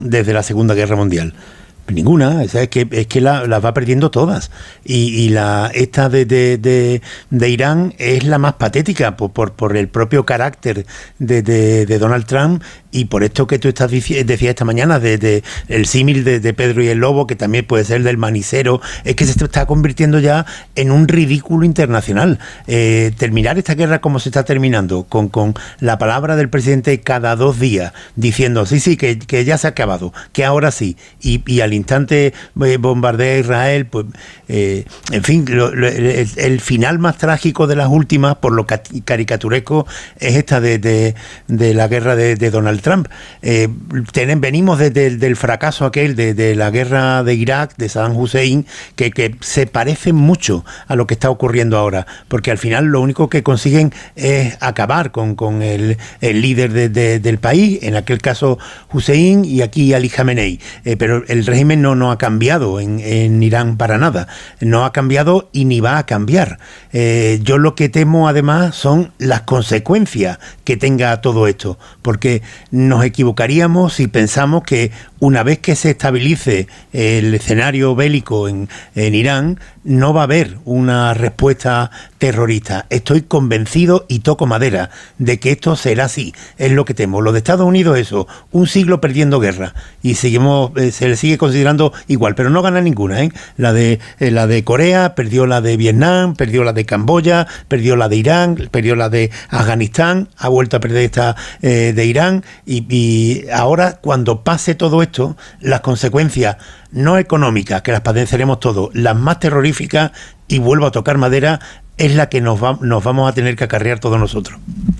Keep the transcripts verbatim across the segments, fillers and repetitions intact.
desde la Segunda Guerra Mundial? Ninguna, es que, es que las la va perdiendo todas. Y, y la esta de, de, de, de Irán es la más patética por, por, por el propio carácter de, de, de Donald Trump y por esto que tú estás dici- decías esta mañana, de, de el símil de, de Pedro y el Lobo, que también puede ser del manicero, es que se está convirtiendo ya en un ridículo internacional. Eh, terminar esta guerra como se está terminando, con, con la palabra del presidente cada dos días, diciendo, sí, sí, que, que ya se ha acabado, que ahora sí, y, y al instante eh, bombardea a Israel, pues, eh, en fin, lo, lo, el, el final más trágico de las últimas, por lo caricaturesco, es esta de, de, de la guerra de, de Donald Trump. Eh, ten, venimos de, de, del fracaso aquel de, de la guerra de Irak, de Saddam Hussein, que, que se parece mucho a lo que está ocurriendo ahora, porque al final lo único que consiguen es acabar con, con el, el líder de, de, del país, en aquel caso Hussein, y aquí Ali Khamenei, eh, pero el régimen no, no ha cambiado en, en Irán para nada, no ha cambiado y ni va a cambiar. Eh, yo lo que temo además son las consecuencias que tenga todo esto, porque nos equivocaríamos si pensamos que una vez que se estabilice el escenario bélico en, en Irán, no va a haber una respuesta terrorista. Estoy convencido y toco madera de que esto será así. Es lo que temo. Los de Estados Unidos, eso, un siglo perdiendo guerra y seguimos, eh, se le sigue considerando igual, pero no gana ninguna, ¿eh? La de eh, la de Corea, perdió la de Vietnam, perdió la de Camboya, perdió la de Irán, perdió la de Afganistán, ha vuelto a perder esta eh, de Irán y, y ahora cuando pase todo esto, las consecuencias no económicas, que las padeceremos todos, las más terroríficas, y vuelvo a tocar madera, es la que nos, va, nos vamos a tener que acarrear todos nosotros.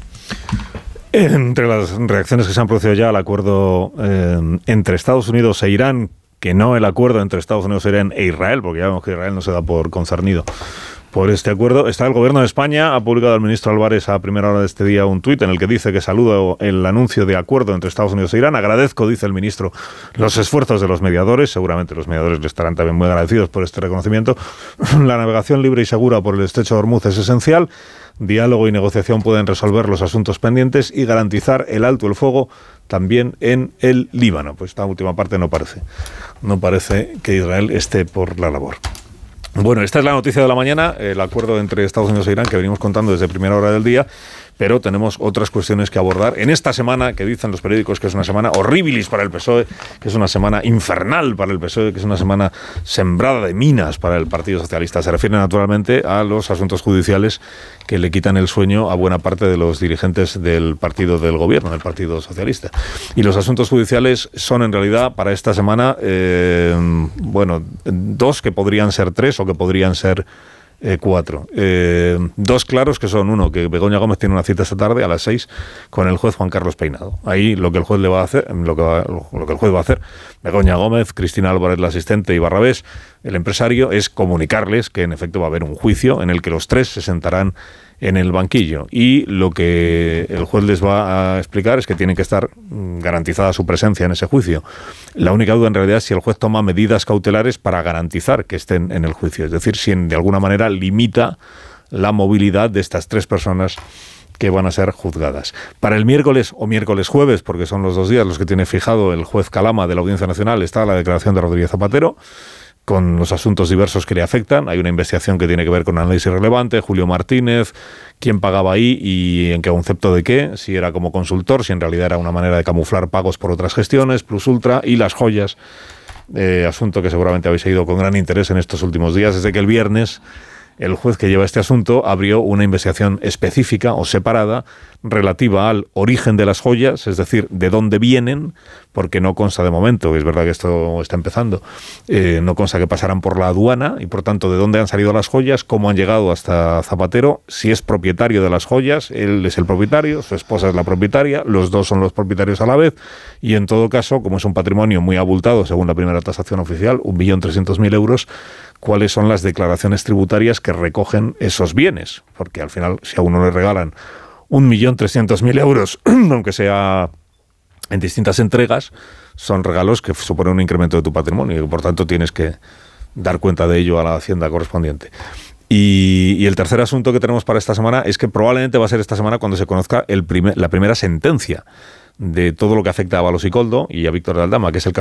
Entre las reacciones que se han producido ya al acuerdo eh, entre Estados Unidos e Irán, que no el acuerdo entre Estados Unidos e Irán e Israel, porque ya vemos que Israel no se da por concernido por este acuerdo, está el Gobierno de España. Ha publicado el ministro Álvarez a primera hora de este día un tuit en el que dice que saluda el anuncio de acuerdo entre Estados Unidos e Irán. Agradezco, dice el ministro, los esfuerzos de los mediadores. Seguramente los mediadores le estarán también muy agradecidos por este reconocimiento. La navegación libre y segura por el estrecho de Hormuz es esencial. Diálogo y negociación pueden resolver los asuntos pendientes y garantizar el alto el fuego también en el Líbano. Pues esta última parte no parece, no parece que Israel esté por la labor. Bueno, esta es la noticia de la mañana, el acuerdo entre Estados Unidos e Irán que venimos contando desde primera hora del día, pero tenemos otras cuestiones que abordar en esta semana, que dicen los periódicos que es una semana horribilis para el P S O E, que es una semana infernal para el P S O E, que es una semana sembrada de minas para el Partido Socialista. Se refiere naturalmente a los asuntos judiciales que le quitan el sueño a buena parte de los dirigentes del partido del gobierno, del Partido Socialista. Y los asuntos judiciales son en realidad para esta semana, eh, bueno, dos que podrían ser tres o que podrían ser Eh, cuatro. Eh, dos claros que son, uno, que Begoña Gómez tiene una cita esta tarde a las seis con el juez Juan Carlos Peinado. Ahí lo que el juez le va a hacer, lo que, va, lo que el juez va a hacer, Begoña Gómez, Cristina Álvarez, la asistente, y Barrabés, el empresario, es comunicarles que en efecto va a haber un juicio en el que los tres se sentarán en el banquillo, y lo que el juez les va a explicar es que tiene que estar garantizada su presencia en ese juicio. La única duda en realidad es si el juez toma medidas cautelares para garantizar que estén en el juicio, es decir, si de alguna manera limita la movilidad de estas tres personas que van a ser juzgadas. Para el miércoles o miércoles jueves, porque son los dos días los que tiene fijado el juez Calama de la Audiencia Nacional, está la declaración de Rodríguez Zapatero, con los asuntos diversos que le afectan. Hay una investigación que tiene que ver con análisis relevante, Julio Martínez, quién pagaba ahí y en qué concepto de qué, si era como consultor, si en realidad era una manera de camuflar pagos por otras gestiones, Plus Ultra, y las joyas, eh, asunto que seguramente habéis seguido con gran interés en estos últimos días, desde que el viernes el juez que lleva este asunto abrió una investigación específica o separada relativa al origen de las joyas, es decir, de dónde vienen, porque no consta de momento, es verdad que esto está empezando, eh, no consta que pasaran por la aduana, y por tanto de dónde han salido las joyas, cómo han llegado hasta Zapatero, si es propietario de las joyas, él es el propietario, su esposa es la propietaria, los dos son los propietarios a la vez, y en todo caso, como es un patrimonio muy abultado, según la primera tasación oficial, un millón trescientos mil euros, cuáles son las declaraciones tributarias que recogen esos bienes, porque al final, si a uno le regalan un millón trescientos mil euros, aunque sea en distintas entregas, son regalos que suponen un incremento de tu patrimonio y por tanto tienes que dar cuenta de ello a la hacienda correspondiente. Y, y el tercer asunto que tenemos para esta semana es que probablemente va a ser esta semana cuando se conozca el primer, la primera sentencia de todo lo que afecta a Ábalos y Koldo y a Víctor de Aldama, que es el